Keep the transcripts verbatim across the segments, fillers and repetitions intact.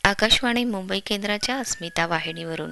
आकाशवाणी मुंबई केंद्राच्या अस्मिता वाहिनीवरून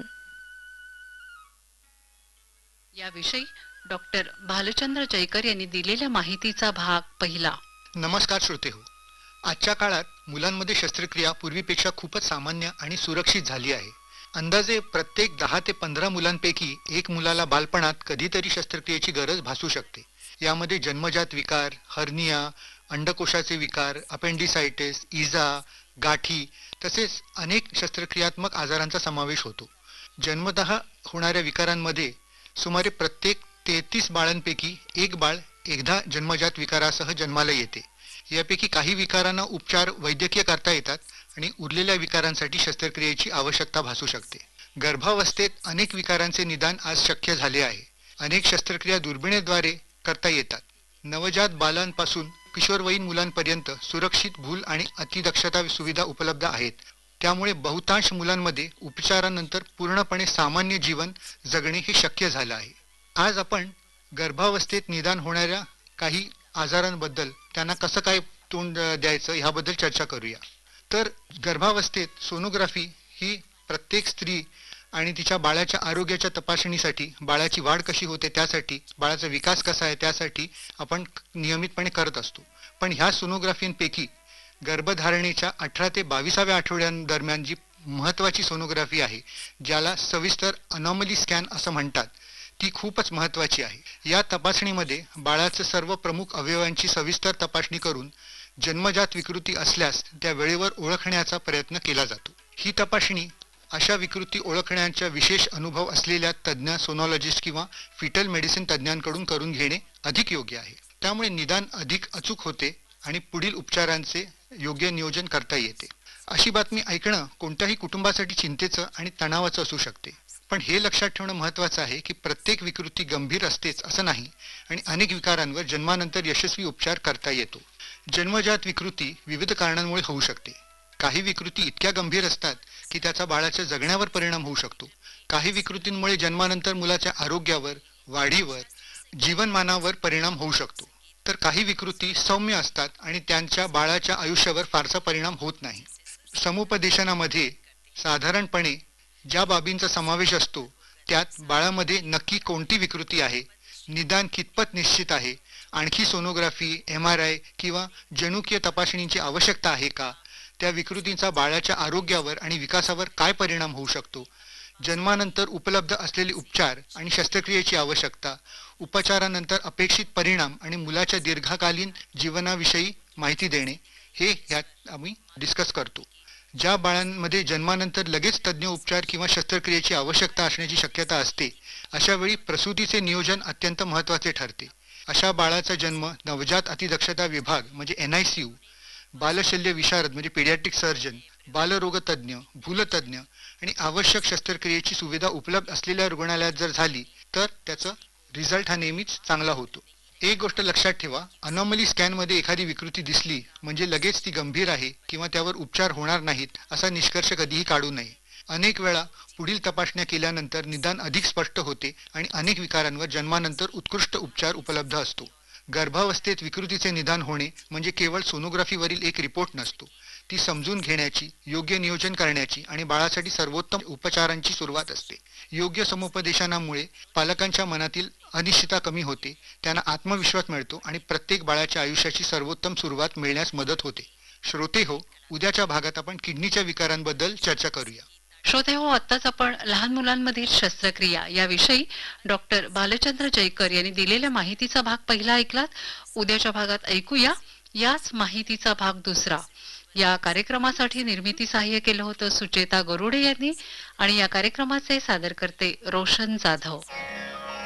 याविषयी डॉक्टर भालचंद्र जयकर यांनी दिलेल्या माहितीचा भाग पहिला. नमस्कार श्रोते हो. आजच्या काळात मुलांमध्ये शस्त्रक्रिया पूर्वीपेक्षा खूपच सामान्य आणि सुरक्षित झाली आहे. अंदाजे प्रत्येक दहा ते पंधरा मुलांपैकी एक मुलाला बालपणात कधीतरी शस्त्रक्रियेची गरज भासू शकते. यामध्ये जन्मजात विकार, हर्निया, अंडकोशाचे विकार, अपेंडिसायटिस, इजा, गाठी तसेच अनेक शस्त्रक्रियात्मक आजारांचा समावेश होतो. जन्मतः होणाऱ्या विकारांमध्ये सुमारे प्रत्येक तेहतीस बाळांपैकी एक बाळ एकदा जन्मजात विकारासह जन्माला येते. यापैकी काही विकारांना उपचार वैद्यकीय करता येतात आणि उरलेल्या विकारांसाठी शस्त्रक्रियेची आवश्यकता भासू शकते. गर्भावस्थेत अनेक विकारांचे निदान आज शक्य झाले आहे. अनेक शस्त्रक्रिया दुर्बिणीद्वारे करता येतात. नवजात बालांपासून किशोरवयीन मुलांपर्यंत सुरक्षित भूल आणि अतिदक्षता सुविधा उपलब्ध आहेत. त्यामुळे बहुतांश मुलांमध्ये उपचारानंतर पूर्णपणे सामान्य जीवन जगणे हे शक्य झालं आहे. आज आपण गर्भावस्थेत निदान होणाऱ्या काही आजारांबद्दल, त्यांना कसं काय तोंड द्यायचं ह्याबद्दल चर्चा करूया. तर गर्भावस्थेत सोनोग्राफी ही प्रत्येक स्त्री आणि तिच्या बाळाच्या आरोग्याच्या तपासणीसाठी, बाळाची वाढ कशी होते त्यासाठी, बाळाचा विकास कसा आहे त्यासाठी आपण नियमितपणे करत असतो. पण ह्या सोनोग्राफींपैकी गर्भधारणेच्या अठरा ते बावीसाव्या आठवड्यांदरम्यान जी महत्त्वाची सोनोग्राफी आहे, ज्याला सविस्तर अनॉमली स्कॅन असं म्हणतात, ती खूपच महत्त्वाची आहे. या तपासणीमध्ये बाळाचं सर्व प्रमुख अवयवांची सविस्तर तपासणी करून जन्मजात विकृती असल्यास त्या वेळेवर ओळखण्याचा प्रयत्न केला जातो. ही तपासणी अशा विकृती ओळखण्याचा विशेष अनुभव असलेल्या तज्ज्ञ सोनॉलॉजिस्ट किंवा फिटल मेडिसिन तज्ज्ञांकडून करून घेणे अधिक योग्य आहे. त्यामुळे निदान अधिक अचूक होते आणि पुढील उपचारांचे योग्य नियोजन करता येते. अशी बातमी ऐकणं कोणत्याही कुटुंबासाठी चिंतेचं आणि तणावाचं असू शकते. पण हे लक्षात ठेवणं महत्त्वाचं आहे की प्रत्येक विकृती गंभीर असतेच असं नाही आणि अनेक विकारांवर जन्मानंतर यशस्वी उपचार करता येतो. जन्मजात विकृती विविध कारणांमुळे होऊ शकते. काही विकृती इतक्या गंभीर असतात की त्याचा बाळाच्या जगण्यावर परिणाम होऊ शकतो. काही विकृतींमुळे जन्मानंतर मुलाच्या आरोग्यावर, वाढीवर, जीवनमानावर परिणाम होऊ शकतो. तर काही विकृती सौम्य असतात आणि त्यांच्या बाळाच्या आयुष्यावर फारसा परिणाम होत नाही. समुपदेशनामध्ये साधारणपणे ज्या बाबींचा समावेश असतो त्यात बाळामध्ये नक्की कोणती विकृती आहे, निदान कितपत निश्चित आहे, आणखी सोनोग्राफी, एम आर आय किंवा जनुकीय तपासणीची आवश्यकता आहे का, त्या विकृतींचा बाळाच्या आरोग्यावर आणि विकासावर काय परिणाम होऊ शकतो, जन्मानंतर उपलब्ध असलेले उपचार आणि शस्त्रक्रियेची आवश्यकता, उपचारानंतर अपेक्षित परिणाम आणि मुलाच्या दीर्घकालीन जीवनाविषयी माहिती देणे, हे ह्यात आम्ही डिस्कस करतो. ज्या बाळांमध्ये जन्मानंतर लगेच तज्ज्ञ उपचार किंवा शस्त्रक्रियेची आवश्यकता असण्याची शक्यता असते, अशा वेळी प्रसूतीचे नियोजन अत्यंत महत्त्वाचे ठरते. अशा बाळाचा जन्म नवजात अतिदक्षता विभाग म्हणजे एन आय सी यू, बालशल्य विशारद म्हणजे पीडियाट्रिक सर्जन, बालरोगतज्ञ, भूलतज्ञ आणि आवश्यक शस्त्रक्रियेची सुविधा उपलब्ध असलेल्या रुग्णालयात जर झाली तर त्याचा रिझल्ट हा नेहमीच चांगला होतो. एक गोष्ट लक्षात ठेवा, अनॉमली स्कॅनमध्ये एखादी विकृती दिसली म्हणजे लगेच ती गंभीर आहे किंवा त्यावर उपचार होणार नाहीत असा निष्कर्ष कधीही काढू नये. अनेक वेळा पुढील तपासण्या केल्यानंतर निदान अधिक स्पष्ट होते आणि अनेक विकारांवर जन्मानंतर उत्कृष्ट उपचार उपलब्ध असतो. गर्भावस्थेत विकृतीचे निदान होणे म्हणजे केवळ सोनोग्राफीवरील एक रिपोर्ट नसतो. ती समजून घेण्याची, योग्य नियोजन करण्याची आणि बाळासाठी सर्वोत्तम उपचारांची सुरुवात असते. योग्य समुपदेशनामुळे पालकांच्या मनातील अनिश्चितता कमी होते, त्यांना आत्मविश्वास मिळतो आणि प्रत्येक बाळाच्या आयुष्याची सर्वोत्तम सुरुवात मिळण्यास मदत होते. श्रोते हो, उद्याच्या भागात आपण किडनीच्या विकारांबद्दल चर्चा करूया. श्रोते हो, आत्ताच आपण लहान मुलांमधील शस्त्रक्रिया याविषयी डॉक्टर भालचंद्र जयकर यांनी दिलेल्या माहितीचा भाग पहिला ऐकलात. उद्याच्या भागात ऐकूया याच माहितीचा भाग दुसरा. या कार्यक्रमासाठी निर्मिती सहाय्य केलं होतं सुचेता गरुडे यांनी आणि या कार्यक्रमाचे सादरकर्ते रोशन जाधव.